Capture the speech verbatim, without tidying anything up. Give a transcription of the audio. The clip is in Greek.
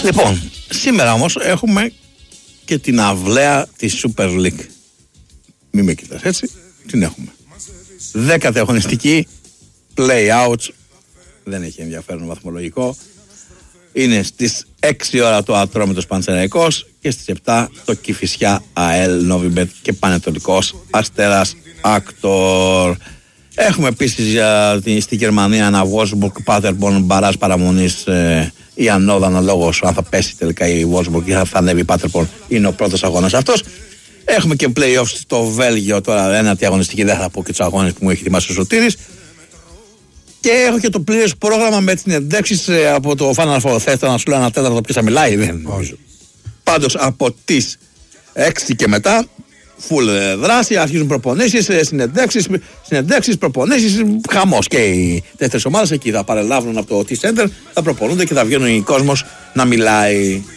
Λοιπόν, σήμερα όμως έχουμε και την αυλαία της Super League. Μη με κοιτάς έτσι, την έχουμε. Δέκατη αγωνιστική, play-outs, δεν έχει ενδιαφέρον βαθμολογικό. Είναι στις έξι ώρα το Ατρόμητος Πανσεραϊκός και στις επτά το Κηφισιά ΑΕΛ Νόβιμπετ και Πανετολικός Αστέρας Άκτορ. Έχουμε επίσης για τη, στη Γερμανία ένα Wolfsburg Paderborn μπαράζ παραμονής ε, η ανώδανα λόγος αν θα πέσει τελικά η Wolfsburg και θα ανέβει η Paderborn, είναι ο πρώτος αγώνας αυτός. Έχουμε και play-offs στο Βέλγιο τώρα, ένα τι αγωνιστική, δεν θα πω και τους αγώνες που μου έχει ετοιμάσει ο Σωτήρης. Και έχω και το πλήρες πρόγραμμα με τις συνεντεύξεις από το Final Four. Θέλετε να σου λέω ένα τέταρτο ποιος θα μιλάει? Δεν νομίζω. Πάντως από τις έξι και μετά, full δράση, αρχίζουν προπονήσεις, συνεντεύξεις, συνεντεύξεις, προπονήσεις, χαμός. Και οι τέσσερις ομάδες εκεί θα παρελάβουν από το T-Center, θα προπονούνται και θα βγαίνουν οι κόσμος να μιλάει.